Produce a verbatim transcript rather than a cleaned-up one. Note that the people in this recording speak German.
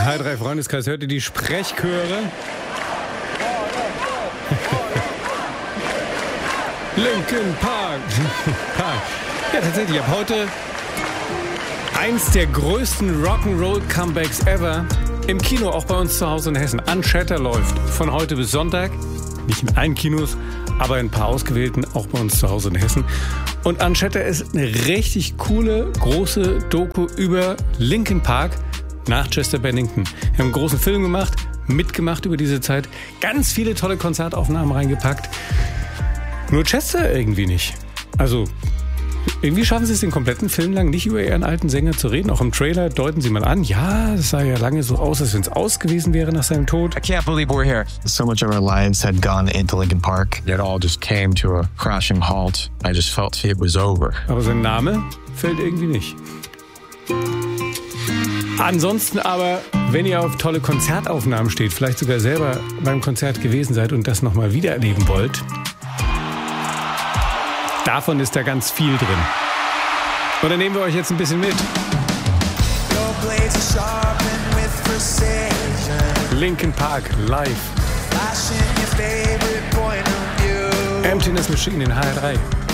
H drei Freundeskreis, hört ihr die Sprechchöre? Linkin Park. Park. Ja, tatsächlich, ab heute eins der größten Rock'n'Roll-Comebacks ever. Im Kino, auch bei uns zu Hause in Hessen. Unchatter läuft von heute bis Sonntag. Nicht in allen Kinos, aber in ein paar ausgewählten, auch bei uns zu Hause in Hessen. Und Unchatter ist eine richtig coole, große Doku über Linkin Park nach Chester Bennington. Wir haben einen großen Film gemacht, mitgemacht über diese Zeit. Ganz viele tolle Konzertaufnahmen reingepackt. Nur Chester irgendwie nicht. Also, irgendwie schaffen sie es den kompletten Film lang nicht über ihren alten Sänger zu reden. Auch im Trailer deuten sie mal an, ja, es sah ja lange so aus, als wenn es aus gewesen wäre nach seinem Tod. I can't believe we're here. So much of our lives had gone into Linkin Park. It all just came to a crashing halt. I just felt it was over. Aber sein Name fällt irgendwie nicht. Ansonsten aber, wenn ihr auf tolle Konzertaufnahmen steht, vielleicht sogar selber beim Konzert gewesen seid und das nochmal wiedererleben wollt, davon ist da ganz viel drin. Und dann nehmen wir euch jetzt ein bisschen mit. Linkin Park live. Emptiness Machine in H R drei.